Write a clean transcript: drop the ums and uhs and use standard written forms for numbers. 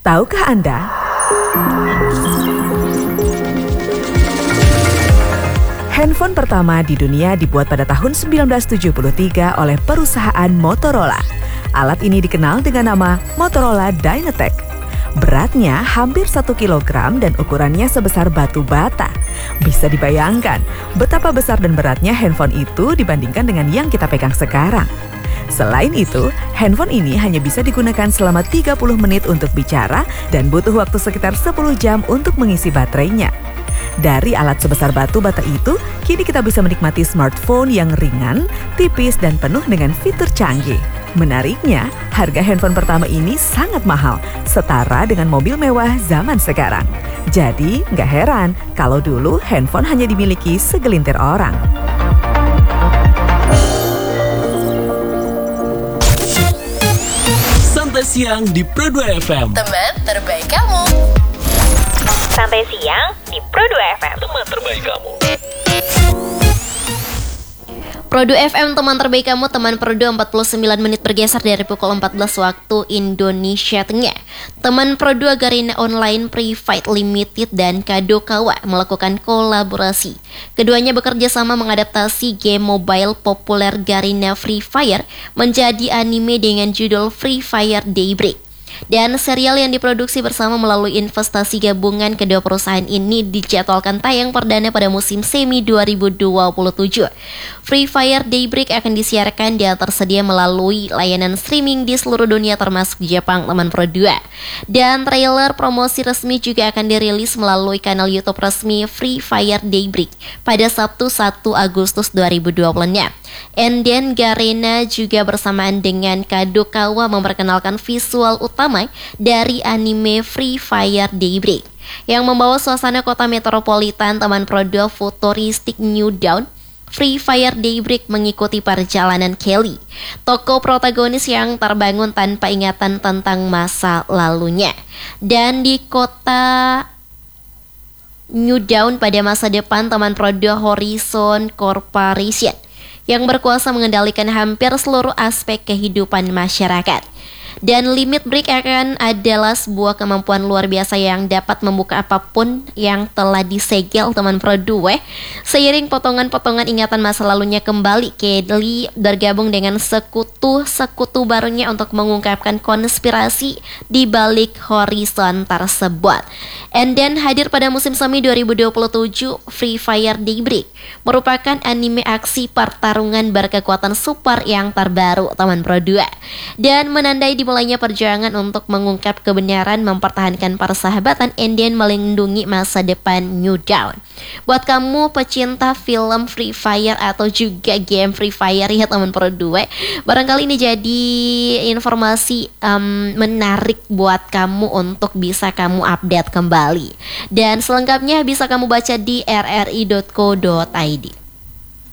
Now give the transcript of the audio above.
Tahukah Anda? Handphone pertama di dunia dibuat pada tahun 1973 oleh perusahaan Motorola. Alat ini dikenal dengan nama Motorola Dynatec. Beratnya hampir 1 kilogram dan ukurannya sebesar batu bata. Bisa dibayangkan betapa besar dan beratnya handphone itu dibandingkan dengan yang kita pegang sekarang. Selain itu, handphone ini hanya bisa digunakan selama 30 menit untuk bicara dan butuh waktu sekitar 10 jam untuk mengisi baterainya. Dari alat sebesar batu bata itu, kini kita bisa menikmati smartphone yang ringan, tipis, dan penuh dengan fitur canggih. Menariknya, harga handphone pertama ini sangat mahal, setara dengan mobil mewah zaman sekarang. Jadi, nggak heran kalau dulu handphone hanya dimiliki segelintir orang. Santai siang di Pro 2 FM. Teman terbaik kamu. Santai siang di Pro 2 FM. Teman terbaik kamu. Pro 2 FM, teman terbaik kamu. Teman Pro 2 49 menit bergeser dari pukul 14 waktu Indonesia Tengah. Teman Pro 2 Garena Online Pre-Fight Limited dan Kadokawa melakukan kolaborasi. Keduanya bekerja sama mengadaptasi game mobile populer Garena Free Fire menjadi anime dengan judul Free Fire Daybreak. Dan serial yang diproduksi bersama melalui investasi gabungan kedua perusahaan ini dijadwalkan tayang perdana pada musim semi 2027. Free Fire Daybreak akan disiarkan dan tersedia melalui layanan streaming di seluruh dunia termasuk Jepang, teman Pro 2. Dan trailer promosi resmi juga akan dirilis melalui kanal YouTube resmi Free Fire Daybreak pada Sabtu 1 Agustus 2020-nya. Enden Garena juga bersamaan dengan Kadokawa memperkenalkan visual utama dari anime Free Fire Daybreak yang membawa suasana kota metropolitan, teman Pro 2 futuristik New Dawn. Free Fire Daybreak mengikuti perjalanan Kelly, tokoh protagonis yang terbangun tanpa ingatan tentang masa lalunya. Dan di kota New Dawn pada masa depan, teman Pro 2 Horizon Corporation yang berkuasa mengendalikan hampir seluruh aspek kehidupan masyarakat. Dan Limit Break akan adalah sebuah kemampuan luar biasa yang dapat membuka apapun yang telah disegel, teman Pro 2. Seiring potongan-potongan ingatan masa lalunya kembali, Kelly bergabung dengan sekutu barunya untuk mengungkapkan konspirasi di balik Horizon tersebut. And then hadir pada musim semi 2027, Free Fire Daybreak merupakan anime aksi pertarungan berkekuatan super yang terbaru, teman Pro 2. Dan menandai dimulainya perjuangan untuk mengungkap kebenaran, mempertahankan persahabatan, and then melindungi masa depan New Dawn. Buat kamu pecinta film Free Fire atau juga game Free Fire ya teman Pro 2, barangkali ini jadi informasi menarik buat kamu untuk bisa kamu update kembali. Dan selengkapnya bisa kamu baca di rri.co.id.